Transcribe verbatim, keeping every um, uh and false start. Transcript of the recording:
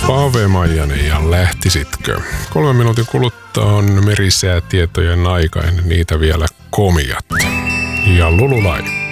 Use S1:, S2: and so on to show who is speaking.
S1: Pave Maijanen ja lähtisitkö? Kolmen minuutin kuluttua on merisäätietojen aika, ennen niitä vielä komiat. Ja Lululai.